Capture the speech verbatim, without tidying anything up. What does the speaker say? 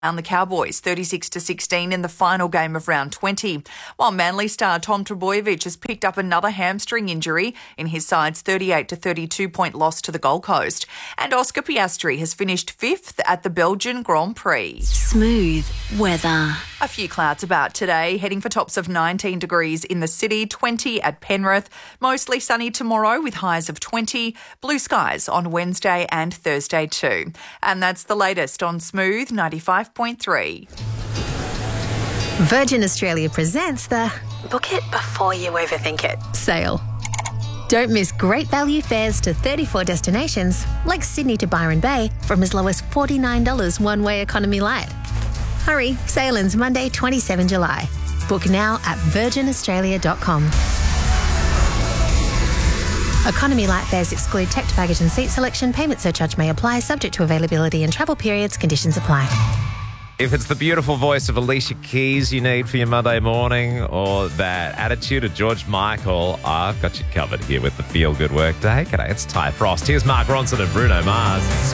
And the Cowboys thirty-six to sixteen in the final game of round twenty, while Manly star Tom Trbojevic has picked up another hamstring injury in his side's thirty-eight to thirty-two point loss to the Gold Coast. And Oscar Piastri has finished fifth at the Belgian Grand Prix. Smooth weather. A few clouds about today, heading for tops of nineteen degrees in the city, twenty at Penrith. Mostly sunny tomorrow with highs of twenty. Blue skies on Wednesday and Thursday too. And that's the latest on Smooth ninety-five point three. Virgin Australia presents the Book it before you overthink it sale. Don't miss great value fares to thirty-four destinations, like Sydney to Byron Bay, from as low as forty-nine dollars one-way economy light. Hurry, sale ends Monday, the twenty-seventh of July. Book now at virgin australia dot com. Economy light fares exclude checked baggage and seat selection. Payment surcharge may apply, subject to availability and travel periods. Conditions apply. If it's the beautiful voice of Alicia Keys you need for your Monday morning, or that attitude of George Michael, I've got you covered here with the Feel Good Work Day. G'day, it's Ty Frost. Here's Mark Ronson and Bruno Mars.